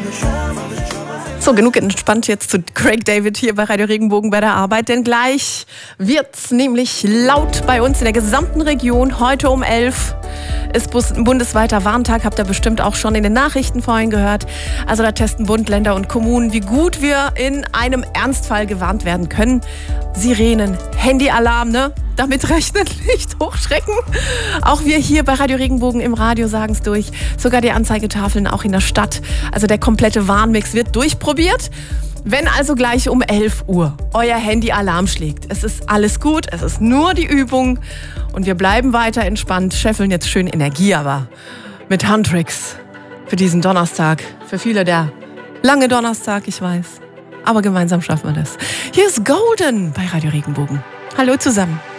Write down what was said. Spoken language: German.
So, genug entspannt jetzt zu Craig David hier bei Radio Regenbogen bei der Arbeit, denn gleich wird's nämlich laut bei uns in der gesamten Region. Heute um 11 ist ein bundesweiter Warntag, habt ihr bestimmt auch schon in den Nachrichten vorhin gehört. Also da testen Bund, Länder und Kommunen, wie gut wir in einem Ernstfall gewarnt werden können. Sirenen, Handyalarm, ne? Damit rechnen, nicht hochschrecken. Auch wir hier bei Radio Regenbogen im Radio sagen es durch. Sogar die Anzeigetafeln auch in der Stadt. Also der komplette Warnmix wird durchprobiert. Wenn also gleich um 11 Uhr euer Handy Alarm schlägt, es ist alles gut, es ist nur die Übung und wir bleiben weiter entspannt, scheffeln jetzt schön Energie, aber mit Handtricks für diesen Donnerstag. Für viele der lange Donnerstag, ich weiß. Aber gemeinsam schaffen wir das. Hier ist Golden bei Radio Regenbogen. Hallo zusammen.